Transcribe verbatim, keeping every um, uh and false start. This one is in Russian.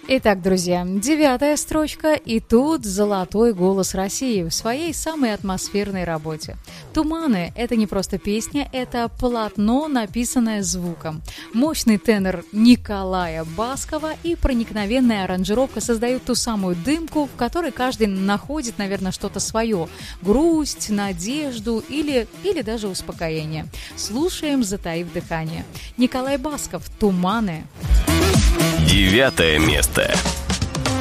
Итак, друзья, девятая строчка, и тут золотой голос России в своей самой атмосферной работе. «Туманы» — это не просто песня, это полотно, написанное звуком. Мощный тенор Николая Баскова и проникновенная аранжировка создают ту самую дымку, в которой каждый находит, наверное, что-то свое. Грусть, надежду или, или даже успокоение. Слушаем, затаив дыхание. Николай Басков, «Туманы». Девятое место.